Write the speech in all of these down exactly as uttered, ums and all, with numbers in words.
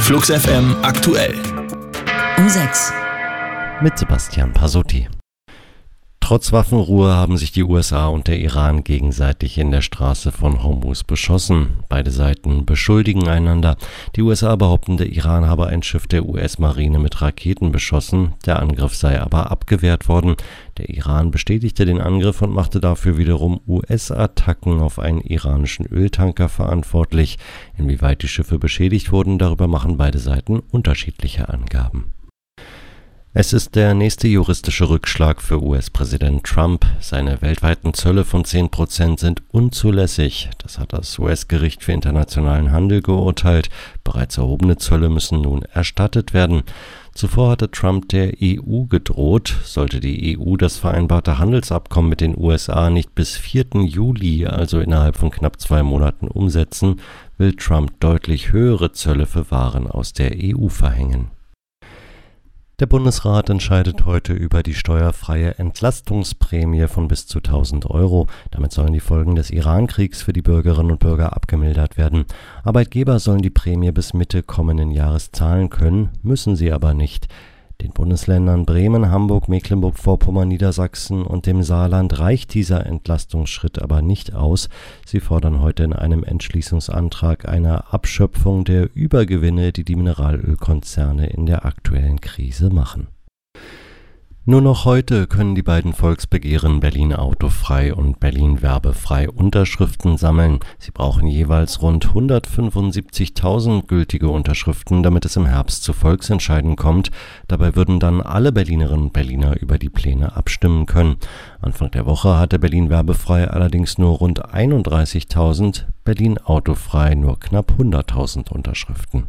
Flux F M aktuell. Um sechs. Mit Sebastian Pasotti. Trotz Waffenruhe haben sich die U S A und der Iran gegenseitig in der Straße von Hormuz beschossen. Beide Seiten beschuldigen einander. Die U S A behaupten, der Iran habe ein Schiff der U S-Marine mit Raketen beschossen. Der Angriff sei aber abgewehrt worden. Der Iran bestätigte den Angriff und machte dafür wiederum U S-Attacken auf einen iranischen Öltanker verantwortlich. Inwieweit die Schiffe beschädigt wurden, darüber machen beide Seiten unterschiedliche Angaben. Es ist der nächste juristische Rückschlag für U S-Präsident Trump. Seine weltweiten Zölle von zehn Prozent sind unzulässig. Das hat das U S-Gericht für internationalen Handel geurteilt. Bereits erhobene Zölle müssen nun erstattet werden. Zuvor hatte Trump der E U gedroht. Sollte die E U das vereinbarte Handelsabkommen mit den U S A nicht bis vierten Juli, also innerhalb von knapp zwei Monaten, umsetzen, will Trump deutlich höhere Zölle für Waren aus der E U verhängen. Der Bundesrat entscheidet heute über die steuerfreie Entlastungsprämie von bis zu tausend Euro. Damit sollen die Folgen des Iran-Kriegs für die Bürgerinnen und Bürger abgemildert werden. Arbeitgeber sollen die Prämie bis Mitte kommenden Jahres zahlen können, müssen sie aber nicht. Den Bundesländern Bremen, Hamburg, Mecklenburg-Vorpommern, Niedersachsen und dem Saarland reicht dieser Entlastungsschritt aber nicht aus. Sie fordern heute in einem Entschließungsantrag eine Abschöpfung der Übergewinne, die die Mineralölkonzerne in der aktuellen Krise machen. Nur noch heute können die beiden Volksbegehren Berlin autofrei und Berlin werbefrei Unterschriften sammeln. Sie brauchen jeweils rund hundertfünfundsiebzigtausend gültige Unterschriften, damit es im Herbst zu Volksentscheiden kommt. Dabei würden dann alle Berlinerinnen und Berliner über die Pläne abstimmen können. Anfang der Woche hatte Berlin werbefrei allerdings nur rund einunddreißigtausend, Berlin autofrei nur knapp hunderttausend Unterschriften.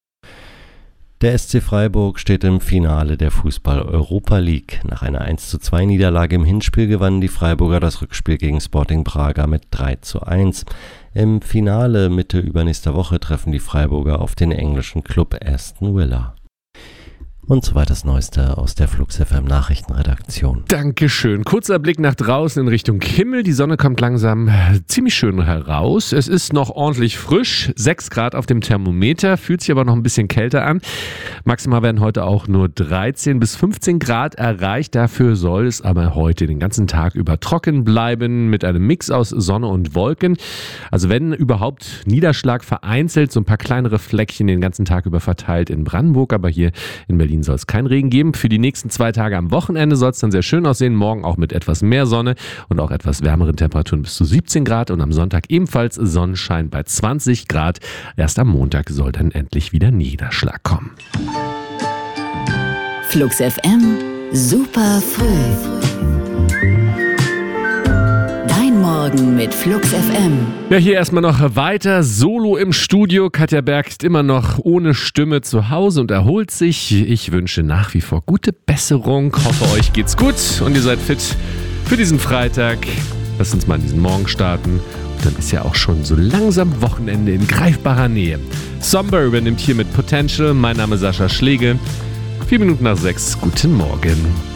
Der S C Freiburg steht im Finale der Fußball-Europa League. Nach einer eins zu zwei Niederlage im Hinspiel gewannen die Freiburger das Rückspiel gegen Sporting Braga mit drei zu eins. Im Finale Mitte übernächster Woche treffen die Freiburger auf den englischen Club Aston Villa. Und soweit das Neueste aus der Flux F M Nachrichtenredaktion. Dankeschön. Kurzer Blick nach draußen in Richtung Himmel. Die Sonne kommt langsam ziemlich schön heraus. Es ist noch ordentlich frisch. sechs Grad auf dem Thermometer. Fühlt sich aber noch ein bisschen kälter an. Maximal werden heute auch nur dreizehn bis fünfzehn Grad erreicht. Dafür soll es aber heute den ganzen Tag über trocken bleiben mit einem Mix aus Sonne und Wolken. Also wenn überhaupt Niederschlag vereinzelt, so ein paar kleinere Fleckchen den ganzen Tag über verteilt in Brandenburg, aber hier in Berlin soll es keinen Regen geben. Für die nächsten zwei Tage am Wochenende soll es dann sehr schön aussehen. Morgen auch mit etwas mehr Sonne und auch etwas wärmeren Temperaturen bis zu siebzehn Grad. Und am Sonntag ebenfalls Sonnenschein bei zwanzig Grad. Erst am Montag soll dann endlich wieder Niederschlag kommen. Flux F M, super früh. Morgen mit Flux F M. Ja, hier erstmal noch weiter. Solo im Studio. Katja Berg ist immer noch ohne Stimme zu Hause und erholt sich. Ich wünsche nach wie vor gute Besserung. Hoffe, euch geht's gut und ihr seid fit für diesen Freitag. Lass uns mal in diesen Morgen starten. Und dann ist ja auch schon so langsam Wochenende in greifbarer Nähe. Somber übernimmt hier mit Potential. Mein Name ist Sascha Schlegel. Vier Minuten nach sechs. Guten Morgen.